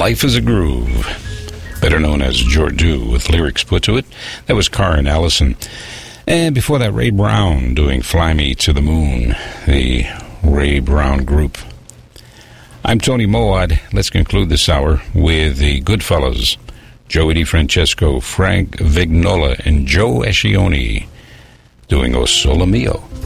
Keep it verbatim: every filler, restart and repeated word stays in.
Life is a Groove, better known as Jordu, with lyrics put to it. That was Karen Allison. And before that, Ray Brown doing Fly Me to the Moon, the Ray Brown Group. I'm Tony Moad. Let's conclude this hour with the Goodfellas, Joey DeFrancesco, Frank Vignola, and Joe Escioni doing O Sole Mio.